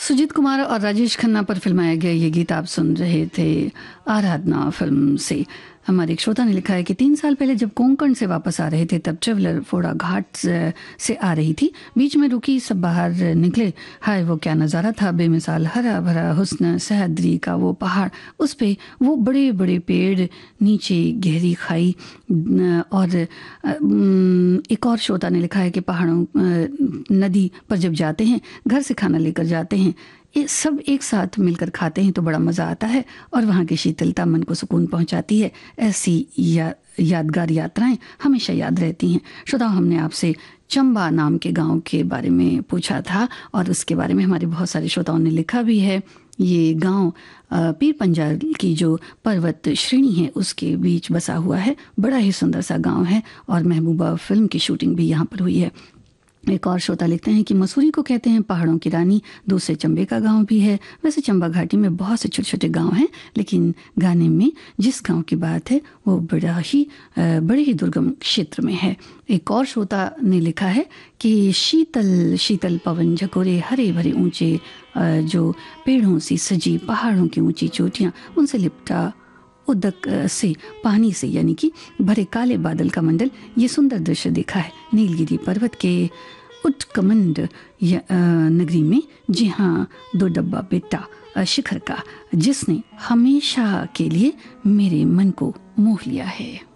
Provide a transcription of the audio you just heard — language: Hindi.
सुजीत कुमार और राजेश खन्ना पर फिल्माया गया ये गीत आप सुन रहे थे आराधना फिल्म से। हमारे एक श्रोता ने लिखा है कि 3 साल पहले जब कोंकण से वापस आ रहे थे तब ट्रेवलर फोड़ा घाट से आ रही थी, बीच में रुकी, सब बाहर निकले। हाय वो क्या नज़ारा था, बेमिसाल हरा भरा हुस्न, सह्याद्री का वो पहाड़, उस पे वो बड़े बड़े पेड़, नीचे गहरी खाई। और एक और श्रोता ने लिखा है कि पहाड़ों नदी पर जब जाते हैं, घर से खाना लेकर जाते हैं, ये सब एक साथ मिलकर खाते हैं तो बड़ा मज़ा आता है और वहाँ की शीतलता मन को सुकून पहुँचाती है। ऐसी यादगार यात्राएं हमेशा याद रहती हैं। श्रोताओ, हमने आपसे चंबा नाम के गांव के बारे में पूछा था और उसके बारे में हमारे बहुत सारे श्रोताओं ने लिखा भी है। ये गांव पीर पंजाल की जो पर्वत श्रेणी है उसके बीच बसा हुआ है। बड़ा ही सुंदर सा गांव है और महबूबा फिल्म की शूटिंग भी यहाँ पर हुई है। एक और श्रोता लिखते हैं कि मसूरी को कहते हैं पहाड़ों की रानी, दूसरे चंबे का गांव भी है। वैसे चंबा घाटी में बहुत से छोटे छोटे गांव हैं, लेकिन गाने में जिस गांव की बात है वो बड़े ही दुर्गम क्षेत्र में है। एक और श्रोता ने लिखा है कि शीतल शीतल पवन झकोरे, हरे भरे ऊंचे जो पेड़ों से सजी पहाड़ों की ऊंची चोटियां, उनसे लिपटा उदक से पानी से यानी कि भरे काले बादल का मंडल, ये सुंदर दृश्य देखा है नीलगिरी पर्वत के उत्कमंड नगरी में, जी हाँ, 2 डब्बा बेटा शिखर का, जिसने हमेशा के लिए मेरे मन को मोह लिया है।